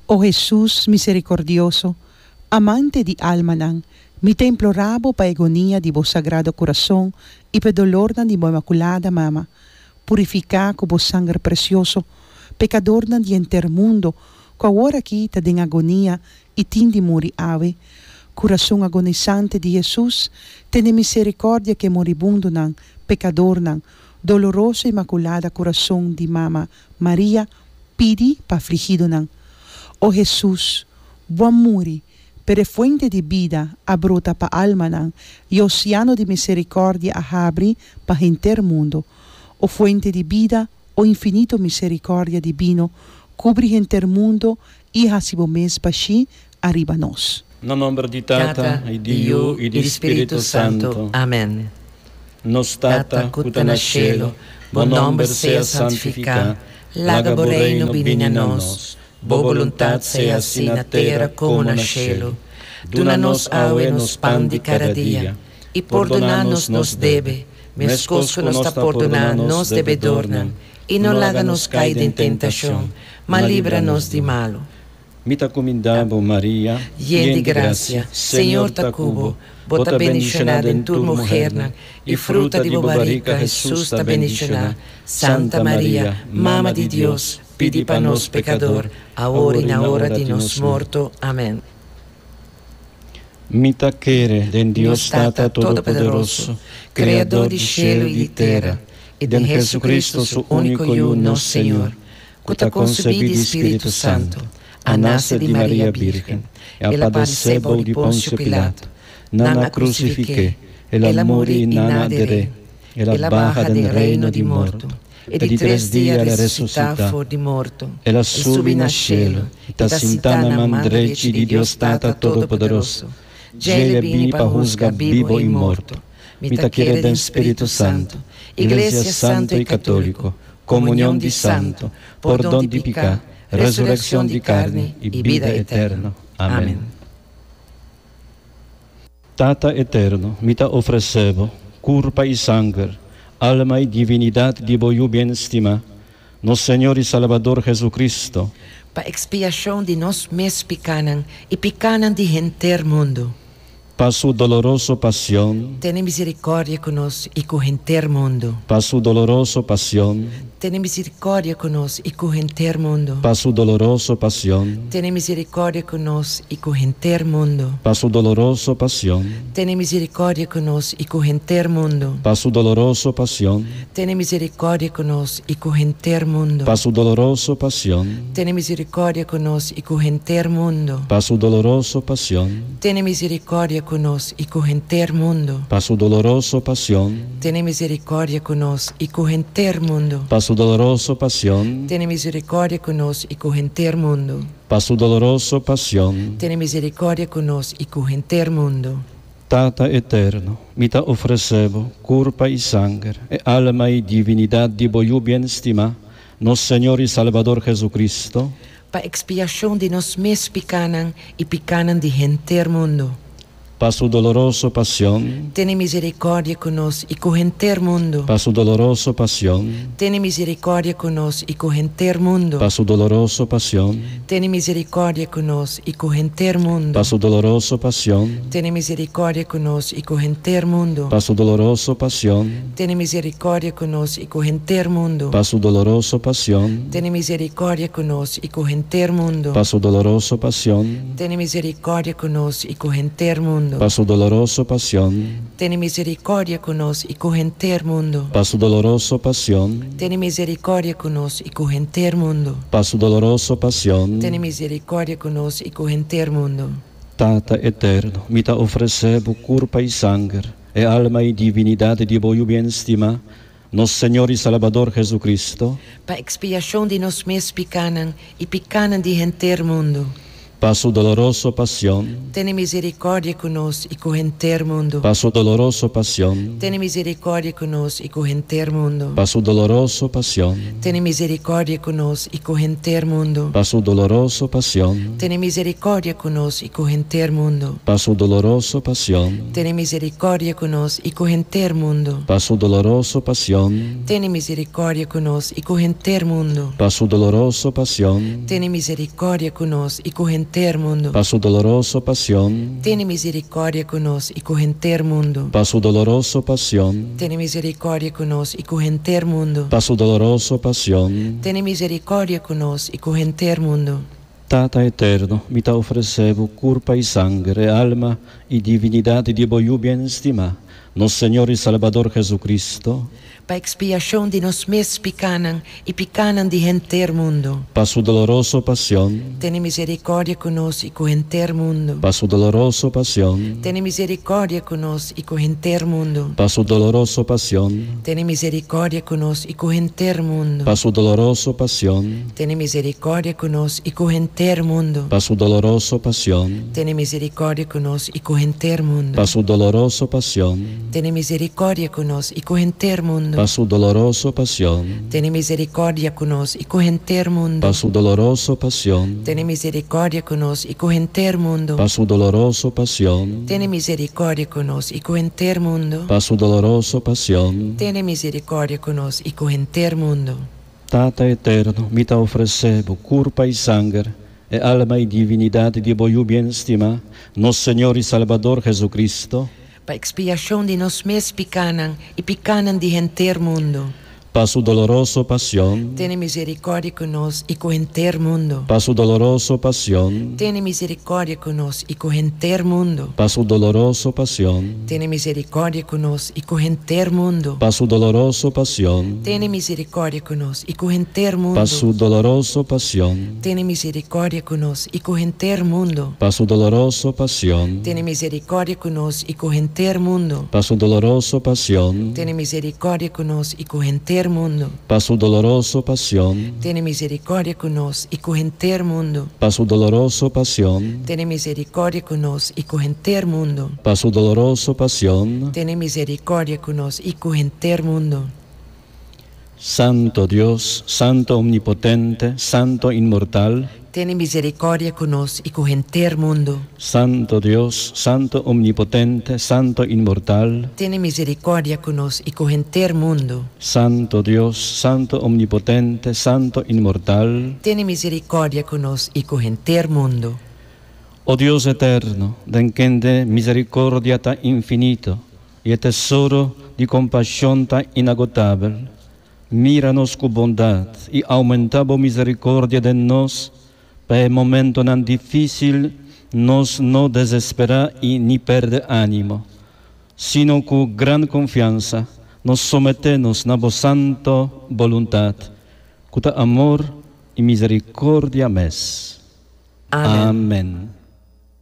Oh Jesús misericordioso, amante di alma, mi te imploravo pa agonia di vos sagrado corazón y pe dolor di bo imaculada mama, purificar con vos sangue precioso, pecador di enter mundo, que agora aqui ta den agonia e tindi muri ave, coração agonizante de Jesus, tene misericórdia que moribundo nan, pecador nan, doloroso e imaculada coração de mama Maria, pidi pa afligido nan. Oh Jesus, bom muri, per fuente de vida abrota pa alma nan, e oceano de misericórdia abre pa enter mundo. O fuente de vida, o infinito misericórdia divino, cubri enter mundo e hasibo mes pashi arriba nos. No nombre di Tata, e di Io, e di Spirito Santo. Amen. Nos Tata, cuta na cielo, bon nombre sea santificat, laga reino bini a nos, bo voluntat sea assim na terra como na cielo. Duna-nos aue nos pan de cada dia, e perdona-nos nos debe, mescos que nos está perdonando nos debedornan, e não laga-nos cair em tentação, mas livra-nos de malo. Mita comindabo Maria, llena de gracia, Senhor ta cubo, bota bendicionada em tu mujer, e fruta de bobarica Jesus ta bendicionada. Santa Maria, Mama de Deus, pedi para nós pecador, agora e na hora de nos morto. Amém. Mita quere den Dios Tata Todopoderoso, Criador de cielo e de terra, e de Jesucristo su único e uno Senhor, que ta concebido de Espírito Santo, a nasce de Maria Virgem, ela padeceu de Pôncio Pilato, nana crucifique, ela morì e nana adere, ela baja del reino di morto, e di 3 dias ressuscita for de morto, ela subi na cielo, e ta sintana mandreci di Dios Tata Todopoderoso, Gele bini pa juzga vivo e morto, mita quiere den Espírito Santo, Iglesia Santo e Católico, comunión di Santo, perdón di pecado, resurrección de carne y vida eterna. Amén. Tata eterno, mita ofrecevo, curpa y sangre, alma y divinidad de voyu bien estima, nos Señor y Salvador Jesucristo, pa expiação de nós mes picanan e picanan de enter mundo. Pa su doloroso pasión, Tene misericórdia conosco e com enter mundo. pa su doloroso pasión, Tene misericórdia conosco e com enter mundo. pa su doloroso pasión, Tene misericórdia conosco e com enter mundo. pa su doloroso pasión, Tene misericórdia conosco e com enter mundo. pa su doloroso pasión, Tene misericórdia conosco e com enter mundo. pa su doloroso pasión, Tene misericórdia conosco e com enter mundo. pa su doloroso pasión, Tene misericórdia conosco e com enter mundo. pa su doloroso pasión, Tene misericórdia conosco e com enter mundo. pa su doloroso pasión, Tene misericórdia conosco e com enter mundo. pa su doloroso pasión, Tene misericórdia conosco e com enter mundo. Tata eterno, mita ofrecevo, curpa y sangre, e alma y divinidad de voyu bien estima, nos Señor y Salvador Jesucristo, Pa expiação de nós mes picanan e picanan de enter mundo. pa su doloroso pasión, Tene misericórdia conosco e com enter mundo. pa su doloroso pasión, Tene misericórdia conosco e com enter mundo. pa su doloroso pasión, Tene misericórdia conosco e com enter mundo. pa su doloroso pasión, Tene misericórdia conosco e com enter mundo. pa su doloroso pasión, Tene misericórdia conosco e com enter mundo. pa su doloroso pasión, Tene misericórdia conosco e com enter mundo. pa su doloroso pasión, Tene misericórdia conosco e com enter mundo. pa su doloroso pasión, Tene misericórdia conosco e com enter mundo. pa su doloroso pasión, Tene misericórdia conosco e com enter mundo. pa su doloroso pasión, Tene misericórdia conosco e com enter mundo. Tata eterno, mita ofrecevo curpa y sangre, e alma y divinidad de voyu bien estima, nos Señor y Salvador Jesucristo, Pa expiação de nós mes picanan e picanan de enter mundo. pa su dolorosa pasión, Tiene misericordia conosco e con enter mundo. pa su dolorosa pasión, Tiene misericordia conosco e con enter mundo. pa su dolorosa pasión, Tiene misericordia conosco e con enter mundo. pa su dolorosa pasión, Tiene misericordia conosco e con enter mundo. pa su dolorosa pasión, Tiene misericordia conosco e con enter mundo. pa su dolorosa pasión, Tiene misericordia conosco e con enter mundo. pa su dolorosa pasión, Tiene misericordia conosco e con enter mundo. pa su dolorosa pasión, Tiene misericordia conosco e con enter mundo. pa su dolorosa pasión, Tiene misericordia conosco e con enter mundo. pa su dolorosa pasión. Tiene misericordia conosco e con enter mundo. Tata eterno, mi te ofrecevo curpa y sangre, alma y divinidad de voyu bien estima, nos Señor y Salvador Jesucristo, Pa expiación de nos mes picanan e picanan de enter mundo. pa su dolorosa pasión, Tiene misericordia conosco e con enter mundo. pa su dolorosa pasión, Tiene misericordia conosco e con enter mundo. pa su dolorosa pasión, Tiene misericordia conosco e con enter mundo. pa su dolorosa pasión, Tiene misericordia conosco e con enter mundo. pa su dolorosa pasión, Tiene misericordia conosco e con enter mundo. pa su dolorosa pasión, Tiene misericordia conosco e con enter mundo. pa su dolorosa pasión, Tiene misericordia conosco e con enter mundo. pa su dolorosa pasión, Tiene misericordia conosco e con enter mundo. pa su dolorosa pasión, Tiene misericordia conosco e con enter mundo. pa su dolorosa pasión. Tiene misericordia conosco e con enter mundo. Tata eterno, mi te ofrecevo curpa y sangre, e alma y divinidad de voyu bien estima, nos Señor y Salvador Jesucristo, Pa expiación de nos mes picanan e picanan de enter mundo. pa su dolorosa pasión, Tiene misericordia conosco e con enter mundo. pa su dolorosa pasión, Tiene misericordia conosco e con enter mundo. pa su dolorosa pasión, Tiene misericordia conosco e con enter mundo. pa su dolorosa pasión, Tiene misericordia conosco e con enter mundo. pa su dolorosa pasión, Tiene misericordia conosco e con enter mundo. pa su dolorosa pasión, Tiene misericordia conosco e con enter mundo. pa su dolorosa pasión, Tiene misericordia conosco e con enter mundo. pa su dolorosa pasión, Tiene misericordia conosco e con enter mundo. pa su dolorosa pasión, Tiene misericordia conosco e con enter mundo. pa su dolorosa pasión. Tiene misericordia conosco e con enter mundo. Santo Dios, Santo Omnipotente, Santo Inmortal, Tiene misericordia conosco e con enter mundo. Santo Dios, Santo Omnipotente, Santo Inmortal, Tiene misericordia conosco e con enter mundo. Santo Dios, Santo Omnipotente, Santo Inmortal, Tiene misericordia conosco e con enter mundo. oh Dios eterno, den quien de misericordia tan infinito y el tesoro de compasión tan inagotable, míranos con bondad y aumenta la misericordia de nos, para el momento tan difícil nos no desespera y ni perde ánimo, sino con gran confianza nos sometemos a vos santa voluntad, con amor y misericordia mes. Amén. Amén.